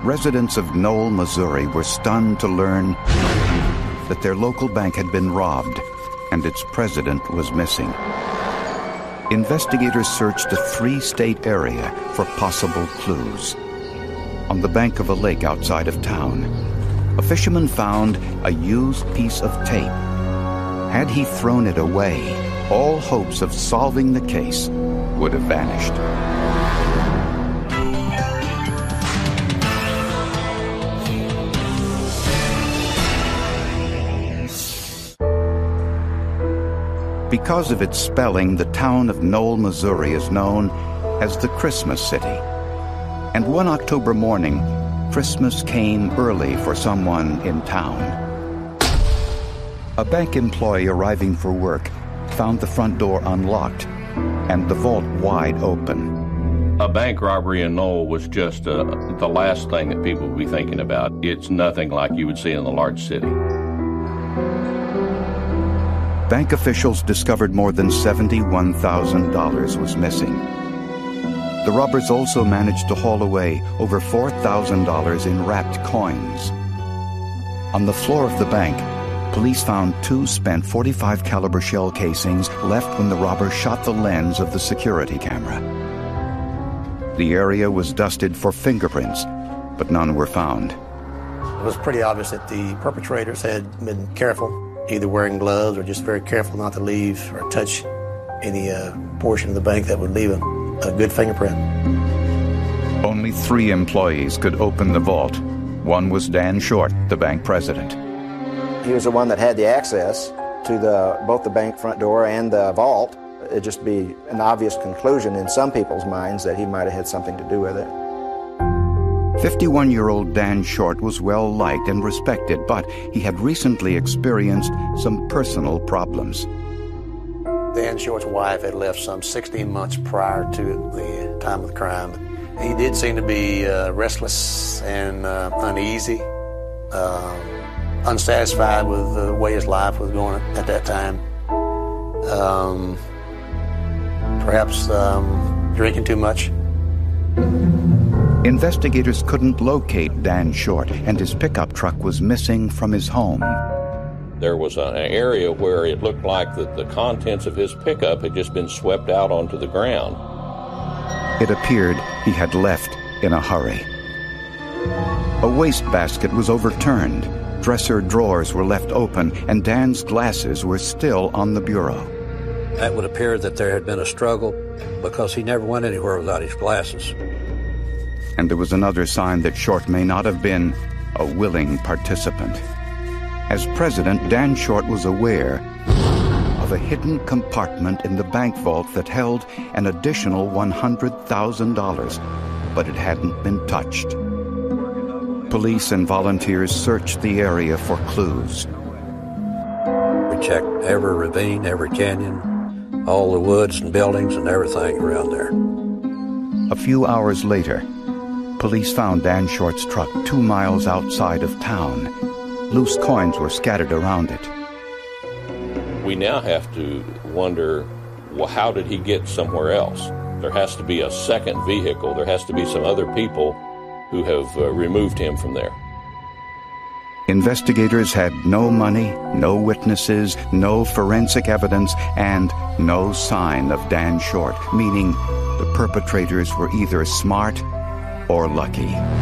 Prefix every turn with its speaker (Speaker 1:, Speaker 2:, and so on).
Speaker 1: residents of Knoll, Missouri were stunned to learn that their local bank had been robbed and its president was missing. Investigators searched a 3-state area for possible clues. On the bank of a lake outside of town, a fisherman found a used piece of tape. Had he thrown it away, all hopes of solving the case would have vanished. Because of its spelling, the town of Knoll, Missouri is known as the Christmas City. And one October morning, Christmas came early for someone in town. A bank employee arriving for work found the front door unlocked and the vault wide open.
Speaker 2: A bank robbery in Knoll was just the last thing that people would be thinking about. It's nothing like you would see in a large city.
Speaker 1: Bank officials discovered more than $71,000 was missing. The robbers also managed to haul away over $4,000 in wrapped coins. On the floor of the bank, police found 2 spent .45 caliber shell casings left when the robbers shot the lens of the security camera. The area was dusted for fingerprints, but none were found.
Speaker 3: It was pretty obvious that the perpetrators had been careful, either wearing gloves or just very careful not to leave or touch any portion of the bank that would leave a good fingerprint.
Speaker 1: Only 3 employees could open the vault. One was Dan Short, the bank president.
Speaker 4: He was the one that had the access to both the bank front door and the vault. It'd just be an obvious conclusion in some people's minds that he might have had something to do with it.
Speaker 1: 51-year-old Dan Short was well-liked and respected, but he had recently experienced some personal problems.
Speaker 3: Dan Short's wife had left some 16 months prior to the time of the crime. He did seem to be restless and uneasy, unsatisfied with the way his life was going at that time. Perhaps drinking too much.
Speaker 1: Investigators couldn't locate Dan Short, and his pickup truck was missing from his home.
Speaker 2: There was an area where it looked like that the contents of his pickup had just been swept out onto the ground.
Speaker 1: It appeared he had left in a hurry. A wastebasket was overturned. Dresser drawers were left open, and Dan's glasses were still on the bureau.
Speaker 5: That would appear that there had been a struggle because he never went anywhere without his glasses.
Speaker 1: And there was another sign that Short may not have been a willing participant. As president, Dan Short was aware of a hidden compartment in the bank vault that held an additional $100,000, but it hadn't been touched. Police and volunteers searched the area for clues.
Speaker 5: We checked every ravine, every canyon, all the woods and buildings and everything around there.
Speaker 1: A few hours later, police found Dan Short's truck 2 miles outside of town. Loose coins were scattered around it.
Speaker 2: We now have to wonder, well, how did he get somewhere else? There has to be a second vehicle. There has to be some other people who have removed him from there.
Speaker 1: Investigators had no money, no witnesses, no forensic evidence, and no sign of Dan Short, meaning the perpetrators were either smart or lucky.